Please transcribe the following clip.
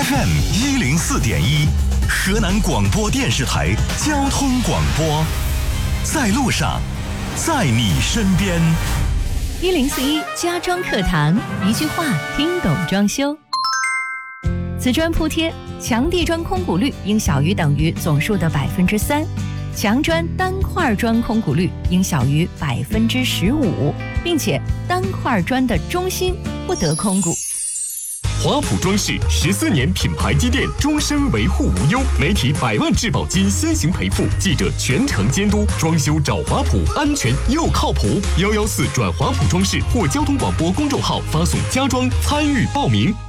FM104.1，河南广播电视台交通广播，在路上，在你身边。 1041家装课堂，一句话听懂装修。瓷砖铺贴，墙地砖空鼓率应小于等于总数的3%，墙砖单块砖空鼓率应小于15%，并且单块砖的中心不得空鼓。 华普装饰14年品牌积淀，终身维护无忧，媒体100万质保金先行赔付，记者全程监督，装修找华普，安全又靠谱。114转华普装饰或交通广播公众号发送家装参与报名。